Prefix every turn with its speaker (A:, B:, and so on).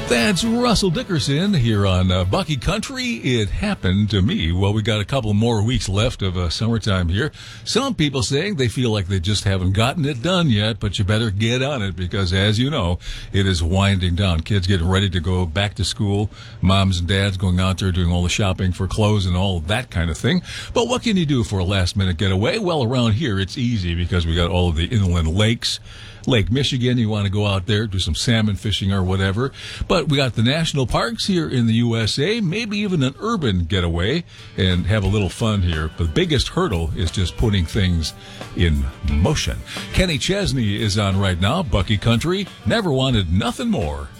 A: That's Russell Dickerson here on Bucky Country. It happened to me. Well, we got a couple more weeks left of summertime here. Some people saying they feel like they just haven't gotten it done yet, but you better get on it because, as you know, it is winding down. Kids getting ready to go back to school. Moms and dads going out there doing all the shopping for clothes and all that kind of thing. But what can you do for a last-minute getaway? Well, around here it's easy because we got all of the inland lakes. Lake Michigan, you want to go out there, do some salmon fishing or whatever. But we got the national parks here in the USA, maybe even an urban getaway, and have a little fun here. The biggest hurdle is just putting things in motion. Kenny Chesney is on right now. Bucky Country, never wanted nothing more.